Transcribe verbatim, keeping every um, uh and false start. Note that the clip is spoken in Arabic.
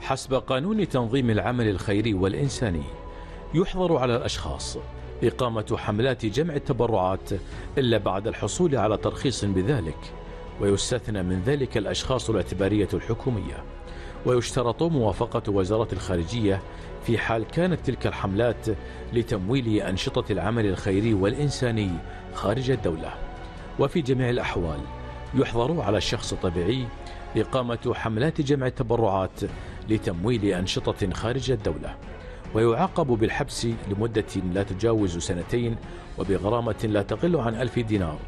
حسب قانون تنظيم العمل الخيري والإنساني، يحظر على الأشخاص إقامة حملات جمع التبرعات إلا بعد الحصول على ترخيص بذلك، ويستثنى من ذلك الأشخاص الاعتبارية الحكومية، ويشترط موافقة وزارة الخارجية في حال كانت تلك الحملات لتمويل أنشطة العمل الخيري والإنساني خارج الدولة. وفي جميع الأحوال يحظر على الشخص الطبيعي إقامة حملات جمع التبرعات لتمويل أنشطة خارج الدولة، ويعاقب بالحبس لمدة لا تجاوز سنتين وبغرامة لا تقل عن ألف دينار.